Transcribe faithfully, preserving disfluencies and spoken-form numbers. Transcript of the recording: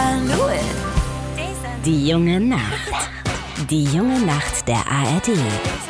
Die junge Nacht. Die junge Nacht der A R D.